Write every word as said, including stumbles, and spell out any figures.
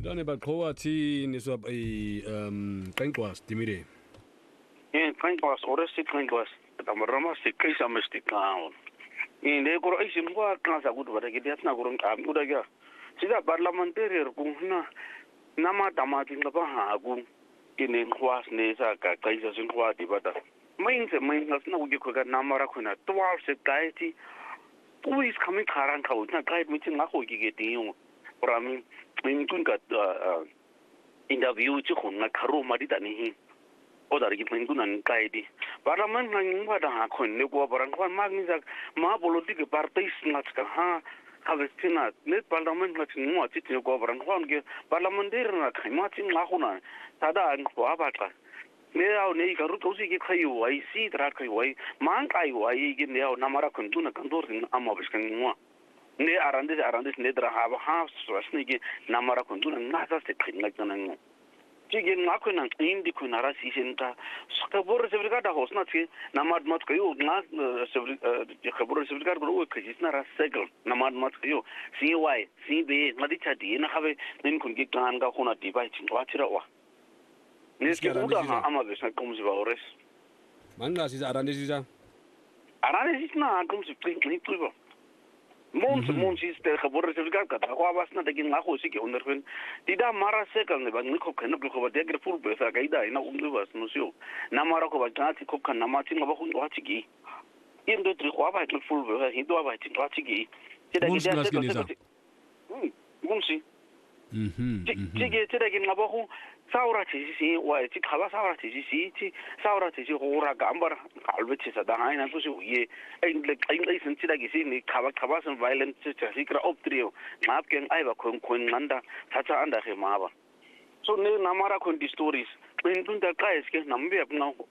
Lane baqhoka thini swap i um qenkqwas dimire. Eh qenkqwas ore si qenkqwas tamarama si kaisa mestikao. Inde koro isin kwa kansa kudu bata kiti atna koro ngam kuda kya. Sida parliamentarian kuna nama tamati ngapa hagu kini khwas ne sa ka kaisa sin khwa di bata. Main se main na ugi ko ka namara kuna twelve se kaiti. Who is coming karan ka utna guide meeting ngako gi ge tinyo. Orami min kun ka interview chi khonna kharo mari tani hi. Odar gi min kun an guide. Parliament na ngwa da ha khon ne ko barang kwan mag ni jak ma politique partai snat ka ha havestina net parliament na ngwa ti ti ko barang kwan ge parliamentar na khima ti ngakuna tada an ko abata. Ne au ne ka ru tosi ki khayu ai si tra khayu ai man kai ai gi ne au namara kun tuna kan dor din amma biskan ngwa ne arande arande ne dra ha ha swasni gi namara kun tuna ngasa se khinga kana ji gi ngakho na indi kun ara si senta skabur sebrika da hosna thi namad mat kayu nga sebri khabur sebrika ro ko jisna ra segel namad mat kayu si wai si be ngadi chati na khabe nin kun gi kan ga khona ti bai chin wa tira wa Niski uda ha ama besna komsi baores. Manga sisa arande sisa. Arande sisa komsi print ni tuibo. Mons mons is te khabor sertifikat ka ta kwa basna de kin ngakho sike underfen. Tida mara sekal ne bang nikho khena ko ba degre full besa gaida ina umdu bas no sio. Na mara ko ba jati ko kan na mati ngaba khu wati gi. Indo tri kwa ba tle full besa hindo ba ti wati gi. Tida gi da sekal. Hmm, mumsi. Mhm. Tige tida gi ngaba khu saura tisi wa ti khaba saura tisi si ti saura tisi gora gambar kalbe tisa da haina so si ye ai le ai ai sin tida gi si ni khaba khaba san violence tisa sikra optrio ngap ken ai ba kon kon nganda tata anda he maba so ne namara kon di stories when dun da kai ske nambe apna